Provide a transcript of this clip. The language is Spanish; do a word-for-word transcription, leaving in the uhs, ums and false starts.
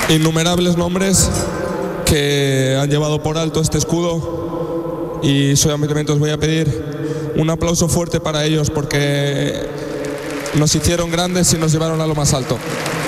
innumerables nombres que han llevado por alto este escudo y solamente os voy a pedir un aplauso fuerte para ellos porque nos hicieron grandes y nos llevaron a lo más alto.